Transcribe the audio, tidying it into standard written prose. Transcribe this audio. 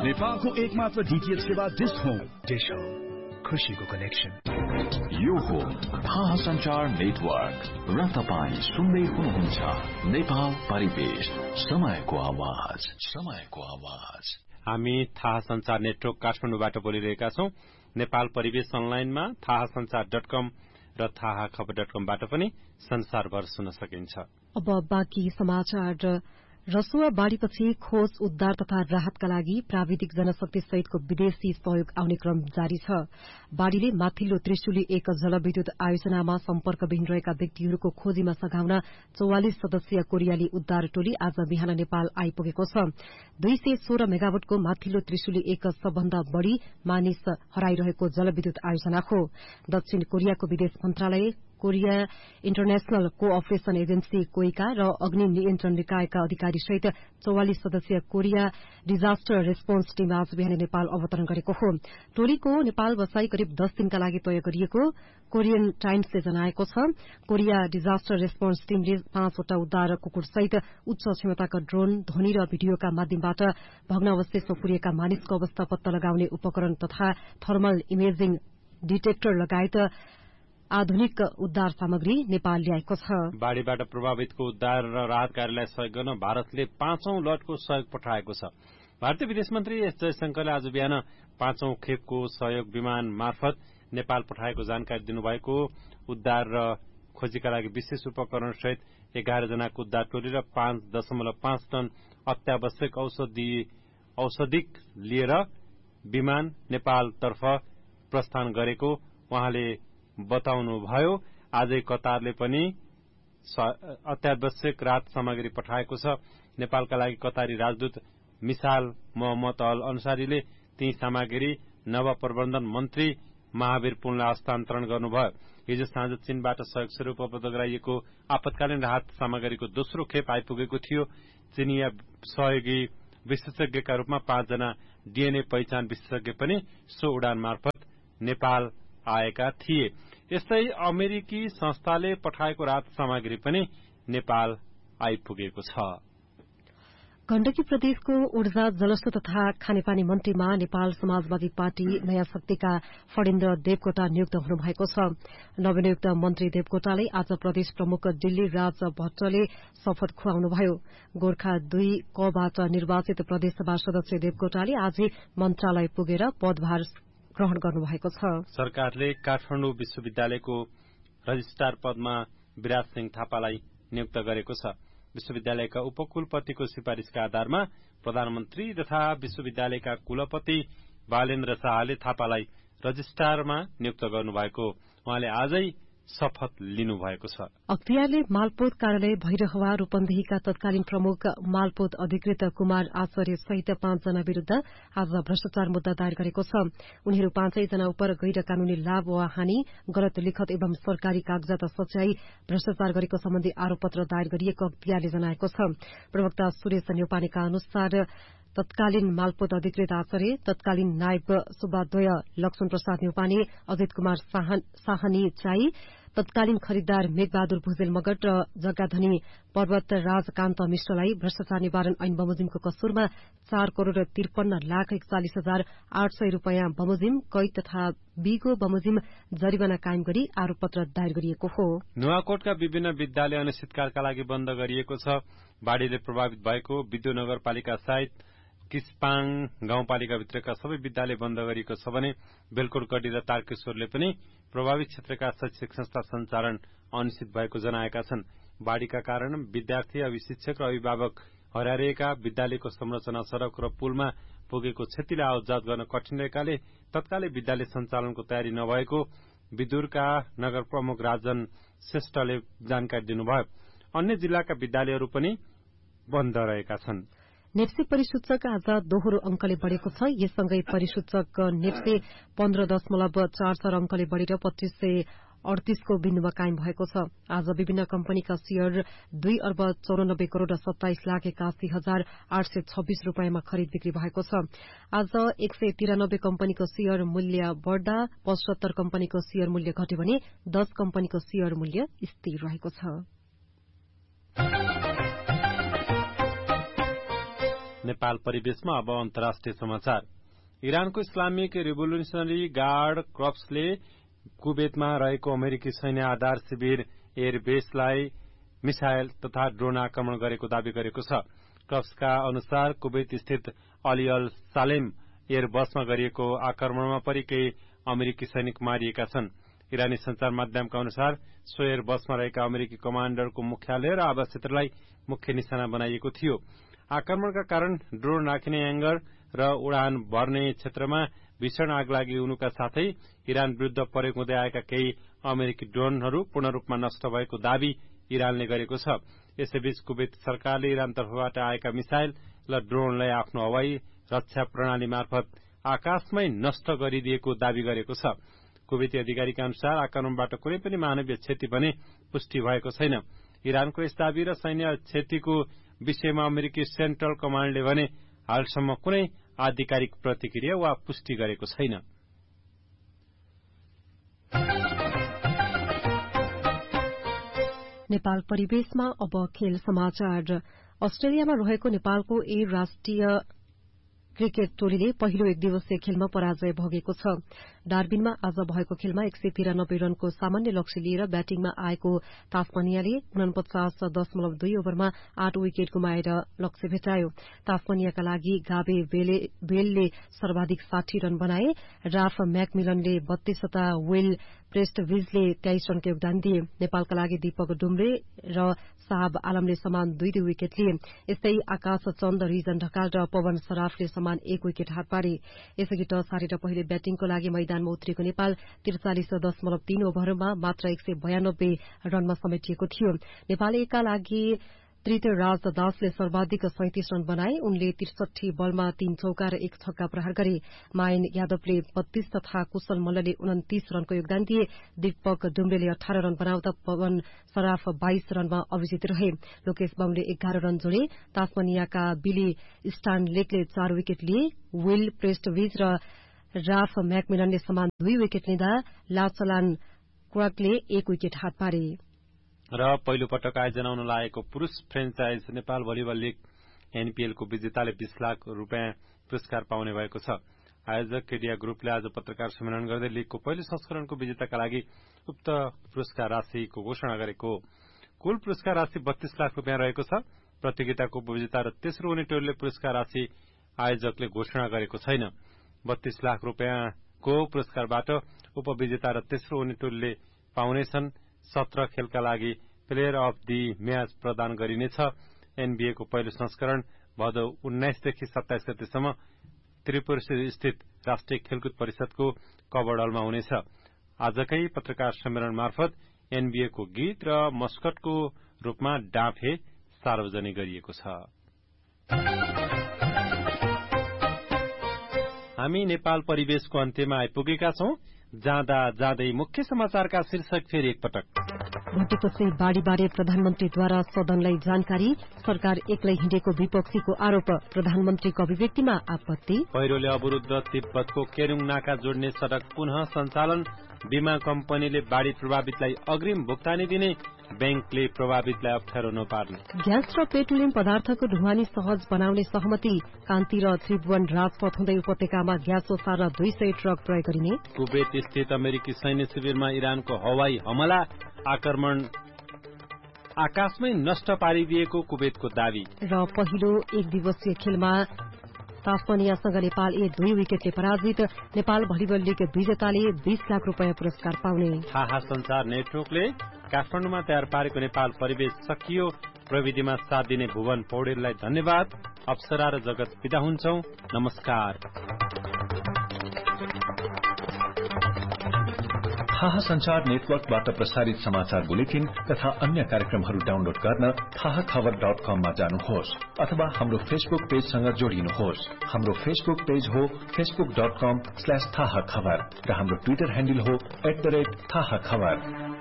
नेपालको एकमात्र डीटीएच सेवा डिश होम। खुशीको कनेक्सन। यो हो थाहा सञ्चार नेटवर्क र तपाईं सुन्दै हुनुहुन्छ नेपाल परिवेश, समयको आवाज। हामी थाहा सञ्चार नेटवर्क काठमाडौँबाट बोलिरहेका छौं। नेपाल परिवेश अनलाइनमा थाहासञ्चार.com र थाहाखबर.com-बाट पनि संसारभर सुन्न सकिन्छ। अब बाँकी समाचार। रसुवा बाढ़ीपछि खोज, उद्धार तथा राहतका लागि प्राविधिक जनशक्ति सहितको विदेशी सहयोग आउने क्रम जारी छ। बाढ़ीले माथिल्लो त्रिशुली 1 जलविद्युत आयोजनामा सम्पर्कविहीन रहेका व्यक्तिहरूको खोजीमा सघाउन 44 सदस्यीय कोरियाली उद्धार टोली आज बिहान नेपाल आइपुगेको छ। 216 मेगावाटको माथिल्लो त्रिशुली 1 सबभन्दा बढ़ी मानिस हराइरहेको जलविद्युत आयोजना हो। दक्षिण कोरियाको विदेश मन्त्रालय, कोरिया इन्टरनेशनल कोअपरेशन एजेन्सी कोइका र अग्नि नियन्त्रण निकायका अधिकारी सहित 44 सदस्यीय कोरिया डिजास्टर रेस्पोन्स टीम आज बिहान नेपाल अवतरण गरेको हो। टोलीको नेपाल बसाई करिब 10 दिनका लागि तय गरिएको कोरियन टाइम्सले जनाएको छ। कोरिया डिजास्टर रेस्पोन्स टीमले 5 वटा उद्धार कुकुर सहित उच्च क्षमताका ड्रोन, ध्वनि र भिडियोका माध्यमबाट भग्नावशेषमा पुरिएका मानिसको अवस्था पत्ता लगाउने उपकरण तथा थर्मल इमेजिङ डिटेक्टर लगायत आधुनिक उद्धार सामग्री नेपाल ल्याएको छ। बाढ़ीबाट प्रभावितको उद्धार र राहत कार्यलाई सहयोग गर्न भारतले 5औं लटको सहयोग पठाएको छ। भारतीय विदेश मन्त्री एस जयशंकरले आज बिहान 5औं खेपको सहयोग विमान मार्फत नेपाल पठाएको जानकारी दिनुभएको। उद्धार र खोजीका लागि विशेष उपकरण सहित 11 जनाको उद्धार टोली र 5.5 टन अत्यावश्यक औषधिक लिएर विमान नेपालतर्फ प्रस्थान गरेको उहाँले बताउनुभयो। आजै कतारले पनि अत्यावश्यक राहत सामग्री पठाएको छ। नेपालका लागि कतारी राजदूत मिसाल मोहम्मद अल अन्सारीले ती सामग्री नवप्रबन्धन मन्त्री महावीर पुनलाई हस्तान्तरण गर्नुभयो। हिजो साँझ चीनबाट सहयोग स्वरूप उपलब्ध गराइएको आपतकालीन राहत सामग्रीको दोस्रो खेप आइपुगेको थियो। चीनिया सहयोगी विशेषज्ञका रूपमा 5 जना डीएनए पहिचान विशेषज्ञ पनि सो उडान मार्फत नेपाल आएका थिए। यस्तै अमेरिकी संस्थाले पठाएको राहत सामग्री पनि नेपाल आइपुगेको छ। गण्डकी प्रदेशको ऊर्जा, जलस्रोत तथा खानेपानी मन्त्रीमा नेपाल समाजवादी पार्टी नयाँ शक्तिका फणेन्द्र देवकोटा नियुक्त हुनुभएको छ। नवनियुक्त मन्त्री देवकोटाले आज प्रदेश प्रमुख दिल्ली राज भट्टले शपथ खुवाउनुभयो। गोर्खा 2 कबाट निर्वाचित प्रदेशसभा सदस्य देवकोटाले आज मन्त्रालय पुगेर पदभार ग्रहण गर्नुभएको छ। सरकारले काठमाडौँ विश्वविद्यालयको रजिस्ट्रार पदमा विराज सिंह थापालाई नियुक्त गरेको छ। विश्वविद्यालयका उपकुलपतिको सिफारिशका आधारमा प्रधानमन्त्री तथा विश्वविद्यालयका कुलपति बालेन्द्र शाहले थापालाई रजिस्ट्रारमा नियुक्त गर्नुभएको। उहाँले आजै शपथ लिनुभएको छ। अख्तियारले मालपोत कार्यालय भैरहवा रूपन्देहीका तत्कालीन प्रमुख मालपोत अधिकृत कुमार आचार्य सहित 5 जना विरूद्ध आज भ्रष्टाचार मुद्दा दायर गरेको छ। उनीहरू 5 जना उप गैर कानूनी लाभ वा हानि, गलत लिखत एवं सरकारी कागजात सच्याई भ्रष्टाचार गरेको सम्बन्धी आरोप पत्र दायर गरिएको अख्तियारले जनाएको छ। प्रवक्ता सुरेश न्यौपानेका अनुसार तत्कालीन मालपोत अधिकृत आचार्य, तत्कालीन नायब सुब्बाद्वय लक्ष्मण प्रसाद न्यौपाने, अजित कुमार साहनी चाई, तत्कालीन खरिददार मेघबहादुर भुजेल मगट र जग्गाधनी पर्वत राजकान्त मिश्रलाई भ्रष्टाचार निवारण ऐन बमोजिमको कसूरमा 4 करोड़ 53,41,800 रूपियाँ बमोजिम, कैद तथा बिगो बमोजिम जरिवाना कायम गरी आरोप पत्र दायर गरिएको हो। नुवाकोटका विभिन्न विद्यालय अनिश्चितकालका लागि बन्द गरिएको छ। बाढ़ीले प्रभावित भएको विद्युत नगरपालिका सहित किस्पाङ गाउँपालिकाभित्रका सबै विद्यालय बन्द गरिएको छ भने बेलकोटगढ़ी र तारकेश्वरले पनि प्रभावित क्षेत्रका शैक्षिक संस्था सञ्चालन अनिश्चित भएको जनाएका छन्। बाढ़ीका कारण विद्यार्थी, अभिशिक्षक र अभिभावक हराइरहेका विद्यालयको संरचना, सड़क र पुलमा पुगेको क्षतिलाई आवतजात गर्न कठिन रहेकाले तत्कालै विद्यालय सञ्चालनको तयारी नभएको विदुरका नगर प्रमुख राजन श्रेष्ठले जानकारी दिनुभयो। अन्य जिल्लाका विद्यालयहरू पनि बन्द रहेका छन्। नेप्से परिसूचक आज दोहोरो अंकले बढ़ेको छ। यससँगै परिसूचक नेप्से 15.44 अंकले बढ़ेर 2538 को बिन्दुमा कायम भएको छ। आज विभिन्न कम्पनीका शेयर 2 अर्ब 94 करोड़ 27 लाख 81,826 रूपियाँमा खरिद बिक्री भएको छ। आज 193 कम्पनीको शेयर मूल्य बढ़दा 75 कम्पनीको शेयर मूल्य घट्यो भने 10 कम्पनीको शेयर मूल्य स्थिर रहेको छ। नेपाल परिवेशमा अब अन्तर्राष्ट्रिय समाचार। इरानको इस्लामिक रिभोल्युसनरी गार्ड कर्प्सले कुवेतमा रहेको अमेरिकी सैन्य आधार शिविर एयरबेसलाई मिसाइल तथा ड्रोन आक्रमण गरेको दावी गरेको छ। कर्प्सका अनुसार कुवेत स्थित अली अल सालेम एयरबसमा गरिएको आक्रमणमा परि केही अमेरिकी सैनिक मारिएका छन्। इरानी संचार माध्यमका अनुसार सो एयरबसमा रहेका अमेरिकी कमाण्डरको मुख्यालय र आवास क्षेत्रलाई मुख्य निशाना बनाइएको थियो। आक्रमणका कारण ड्रोन राखिने एङ्गर र उडान भर्ने क्षेत्रमा भीषण आगलागी हुनुका साथै इरान विरूद्ध प्रयोग हुँदै आएका केही अमेरिकी ड्रोनहरू पूर्ण रूपमा नष्ट भएको दावी इरानले गरेको छ। यसैबीच कुवेत सरकारले इरान तर्फबाट आएका मिसाइल र ड्रोनलाई आफ्नो हवाई रक्षा प्रणाली मार्फत आकाशमै नष्ट गरिदिएको दावी गरेको छ। कुवेती अधिकारीका अनुसार आक्रमणबाट कुनै पनि मानवीय क्षति भने पुष्टि भएको छैन। इरानको यस दावी र सैन्य क्षतिको विषयमा अमेरिकी सेन्ट्रल कमाण्डले भने हालसम्म कुनै आधिकारिक प्रतिक्रिया वा पुष्टि गरेको छैन। नेपाल परिवेशमा अब खेल समाचार। अस्ट्रेलियामा रहेको नेपालको ए राष्ट्रिय क्रिकेट टोलीले पहिलो एक दिवसीय खेलमा पराजय भोगेको छ। डार्बिनमा आज भएको खेलमा 193 रनको सामान्य लक्ष्य लिएर ब्याटिङमा आएको तास्मानियाले 49.2 ओभरमा 8 विकेट गुमाएर लक्ष्य भेटायो। तास्मानियाका लागि गाबे बेलले सर्वाधिक 60 रन बनाए। राफ म्याकमिलनले 32 तथा विल प्रेस्टविजले 23 रनको योगदान दिए। नेपालका लागि दीपक डुम्रे र साहब आलमले समान 2 विकेट लिए। यस्तै आकाश चन्द, रिजन ढकाल र पवन सराफले समान 1 विकेट हात पारे। यसअघि टस हारेर पहिले ब्याटिङको लागि मैदानमा उत्रिएको नेपाल 43.3 ओभरमा मात्र 192 रनमा समेटिएको थियो। नेपाल एका लागि त्रितराज दासले सर्वाधिक 37 रन बनाए। उनले 63 बलमा 3 चौका र 1 छक्का प्रहार गरे। मायन यादवले 32 तथा कुशल मल्लले 29 रनको योगदान दिए। दीपक डुम्रेले 18 रन बनाउँदा पवन सराफ 22 रनमा अभिजित रहे। लोकेश बाउले 11 रन जोडे। तास्मानियाका बिली स्टानलेकले 4 विकेट लिए। विल प्रेस्टविज र राफ म्याकमिलनले समान 2 विकेट लिँदा लाचलान क्वाकले 1 विकेट हात पारे। र पहिलो पटक आयोजना हुन लागेको पुरूष फ्रेन्चाइज नेपाल भलिबल लीग एनपीएलको विजेताले 20 लाख रुपियाँ पुरस्कार पाउने भएको छ। आयोजक केडिया ग्रुपले आज पत्रकार सम्मेलन गर्दै लीगको पहिलो संस्करणको विजेताका लागि उक्त पुरस्कार राशिको घोषणा गरेको हो। कुल पुरस्कार राशि 32 लाख रुपियाँ रहेको छ। प्रतियोगिताको उपविजेता र तेस्रो हुने टोलीले पुरस्कार राशि आयोजकले घोषणा गरेको छैन। 32 लाख रुपियाँको पुरस्कारबाट उपविजेता र तेस्रो हुने टोलीले पाउनेछन्। 17 खेलका लागि प्लेयर अफ दि म्याच प्रदान गरिनेछ। एनबीएको पहिलो संस्करण भदौ 19 देखि 27 गतेसम्म त्रिपुर स्थित राष्ट्रिय खेलकुद परिषदको कवर हलमा हुनेछ। आजकै पत्रकार सम्मेलन मार्फत एनबीएको गीत र मस्कटको रूपमा डाँफे सार्वजनिक गरिएको छ। हामी नेपाल परिवेशको अन्त्यमा आइपुगेका छौं। जाँदा जाँदै मुख्य समाचारका शीर्षक फेरि एकपटक। भोटेपछि बाढ़ीबारे प्रधानमन्त्रीद्वारा सदनलाई जानकारी। सरकार एक्लै हिँडेको विपक्षीको आरोप। प्रधानमन्त्रीको अभिव्यक्तिमा आपत्ति। पहिरोले अवरुद्ध तिब्बतको केरुङ नाका जोड्ने सड़क पुनः सञ्चालन। बीमा कम्पनीले बाढ़ी प्रभावितलाई अग्रिम भुक्तानी दिने। बैंकले प्रभावितलाई अप्ठ्यारो नपार्ने। ग्यास र पेट्रोलियम पदार्थको ढुवानी सहज बनाउने सहमति। कान्ति र त्रिभुवन राजपथ हुँदै उपत्यकामा ग्यास ओसार्न 200 ट्रक प्रयोग गरिने। कुवेत स्थित अमेरिकी सैन्य शिविरमा इरानको हवाई हमला। आक्रमण आकाशमै नष्ट पारिदिएको कुवेतको दावी। र पहिलो एक दिवसीय खेलमा तास्मानियासँग नेपाल 2 विकेटले पराजित। नेपाल भलिबल लीग विजेताले 20 लाख रुपियाँ पुरस्कार पाउने। थाहा संचार नेटवर्कले काठमाडौँमा तयार पारेको नेपाल परिवेश सकियो। प्रविधिमा साथ दिने भुवन पौडेललाई धन्यवाद। अप्सरा र जगत बिदा हुन्छौं। नमस्कार। थाहा संचार नेटवर्कबाट प्रसारित समाचार बुलेटिन तथा अन्य कार्यक्रमहरू डाउनलोड गर्न थाहाखबर.com मा जानुहोस् अथवा हाम्रो फेसबुक पेजसँग जोडिनुहोस्। हाम्रो फेसबुक पेज हो facebook.com/थाहाखबर र हाम्रो ट्विटर ह्यान्डल हो @थाहाखबर।